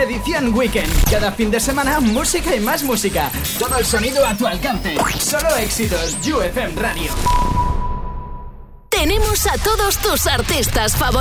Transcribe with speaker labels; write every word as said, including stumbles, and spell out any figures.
Speaker 1: Edición Weekend. Cada fin de semana, música y más música. Todo el sonido a tu alcance. Solo éxitos. U F M Radio.
Speaker 2: Tenemos a todos tus artistas favoritos.